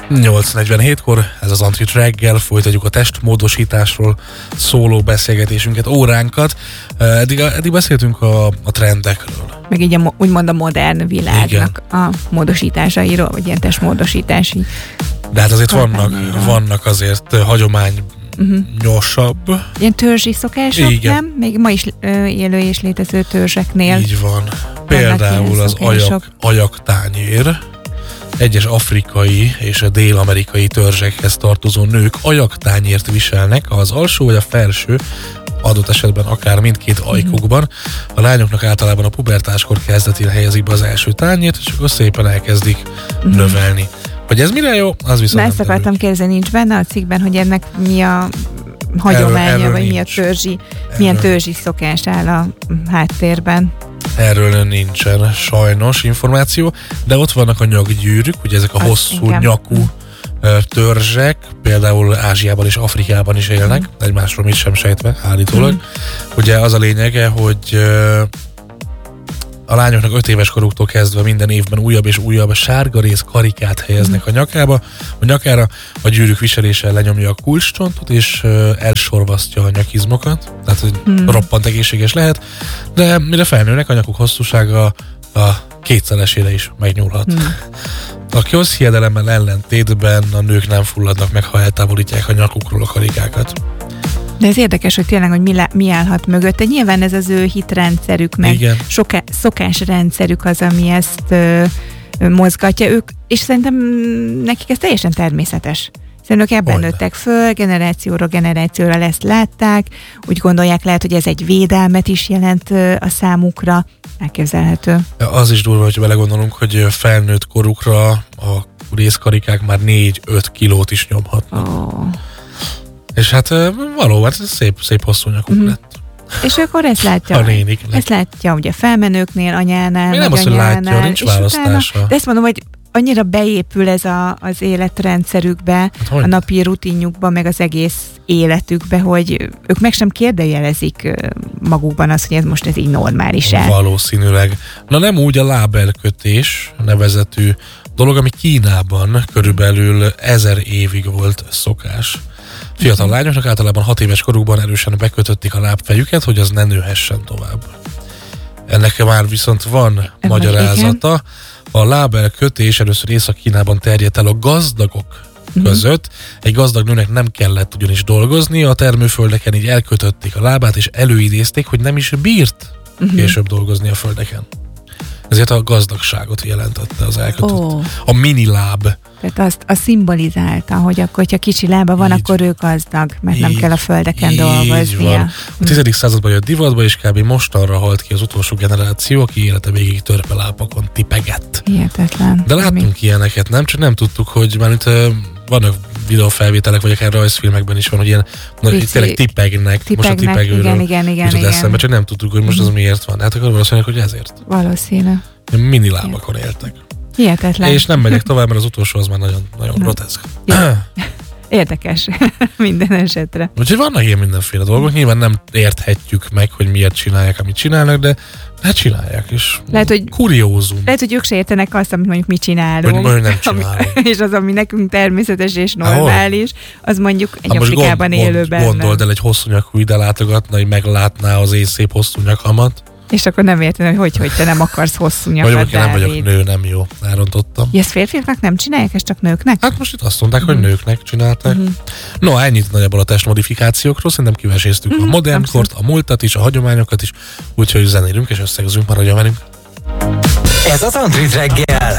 8:47-kor, ez az Antrit reggel, folytatjuk a testmódosításról szóló beszélgetésünket, óránkat. Eddig beszéltünk a trendekről. Meg így úgymond a modern világnak a módosításairól, vagy ilyen testmódosítási. De hát azért vannak azért hagyományosabb. Ilyen törzsi szokások, igen. Nem? Még ma is élő és létező törzseknél. Így van. Például az ajaktányér. Egyes afrikai és a dél-amerikai törzsekhez tartozó nők ajaktányért viselnek, az alsó vagy a felső, adott esetben akár mindkét ajkukban. A lányoknak általában a pubertáskor kezdetén helyezik be az első tányért, és akkor szépen elkezdik növelni. Hogy ez mire jó, az viszont nem. Ezt akartam kérdezni, nincs benne a cikkben, hogy ennek mi a hagyománya, vagy milyen törzsi szokás áll a háttérben. Erről nincsen sajnos információ, de ott vannak a nyakgyűrűk, ugye ezek a hosszú nyakú törzsek, például Ázsiában és Afrikában is élnek, egymásról mit sem sejtve, állítólag. Ugye az a lényege, hogy a lányoknak 5 éves koruktól kezdve minden évben újabb és újabb sárgarész karikát helyeznek a nyakára, a gyűrűk viseléssel lenyomja a kulcscsontot, és elsorvasztja a nyakizmokat, tehát hogy roppant egészséges lehet, de mire felnőnek, a nyakuk hosszúsága a kétszeresére is megnyúlhat. A közhiedelemmel ellentétben a nők nem fulladnak meg, ha eltávolítják a nyakukról a karikákat. De ez érdekes, hogy tényleg, hogy mi állhat mögötte. Nyilván ez az ő hitrendszerük, meg szokásrendszerük az, ami ezt mozgatja ők, és szerintem nekik ez teljesen természetes. Szerintem ők ebben nőttek föl, generációra ezt látták, úgy gondolják lehet, hogy ez egy védelmet is jelent a számukra, elképzelhető. Az is durva, hogy belegondolunk, hogy felnőtt korukra a részkarikák már 4-5 kilót is nyomhatnak. És hát valóban szép hosszú nyakuk lett. És akkor ezt látja. A néniknek. Ezt látja ugye felmenőknél, anyánál, nem azt, hogy látja, nincs választása. Utána, de ezt mondom, hogy annyira beépül ez az életrendszerükbe, hát, a napi rutinjukba, meg az egész életükbe, hogy ők meg sem kérdőjelezik magukban azt, hogy ez így normális-e. Valószínűleg. Na nem úgy a lábelkötés nevezetű dolog, ami Kínában körülbelül 1000 évig volt szokás. Fiatal lányoknak általában 6 éves korukban erősen bekötötték a lábfejüket, hogy az ne nőhessen tovább. Ennek már viszont van magyarázata. A lábelkötés először Észak-Kínában terjedt el a gazdagok között. Egy gazdag nőnek nem kellett ugyanis dolgozni, a termőföldeken így elkötötték a lábát, és előidézték, hogy nem is bírt később dolgozni a földeken. Ezért a gazdagságot jelentette az elkötött. A mini láb. Tehát azt szimbolizálta, hogy akkor, hogyha kicsi lába van, akkor ő gazdag, mert nem kell a földeken dolgoznia. A 10. században jött divatba, és kb. Mostanra halt ki az utolsó generáció, aki élete végig törpelápakon tipegett. Hihetetlen. De láttunk ilyeneket, nem? Csak nem tudtuk, hogy már vannak videófelvételek, vagy akár rajzfilmekben is van, hogy ilyen tényleg tipegnek. Most a tipegőről jutott eszembe, csak nem tudtuk, hogy most az miért van. Hát akkor valószínűleg, hogy ezért. Valószínű. Mini lábakon éltek. Hihetetlen. És nem megyek tovább, mert az utolsó az már nagyon, nagyon groteszk. Érdekes. Minden esetre. Úgyhogy vannak ilyen mindenféle dolgok. Nyilván nem érthetjük meg, hogy miért csinálják, amit csinálnak, de hát csinálják, és lehet, hogy kuriózum. Lehet, hogy ők se értenek azt, amit mondjuk mi csinálunk. Hogy nem csinálunk. És az, ami nekünk természetes és normális, az mondjuk egy Afrikában élőben. Gondold el, egy hosszú nyakú ide látogatna, hogy meglátná az én szép hosszú nyakamat. És akkor nem érteni, hogy te nem akarsz hosszú nyakat, Dávid. Nem vagyok nő, nem jó. Elrontottam. Ezt férfiaknak nem csinálják, ez csak nőknek? Hát most itt azt mondták, hogy nőknek csinálták. No, ennyit nagyjából a testmodifikációkról. Szerintem kiveséztük a modern kort, a múltat is, a hagyományokat is. Úgyhogy zenélünk és összegzünk, maradjon velünk. Ez az Antrit reggel.